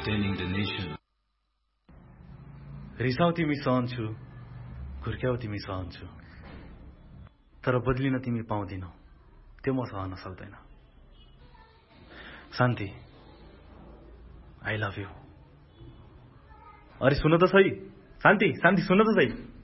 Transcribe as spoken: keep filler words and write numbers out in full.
sustaining the nation. रिसाउ तिमी सहन्छु, घुर्क्याउ तिमी सहन्छु, तर बदलिन तिमी पाउँदिनौ, त्यो म सहन सक्दैन। शान्ति, आई लभ यू। अरे सुन त सही, शान्ति शान्ति सुन त सही।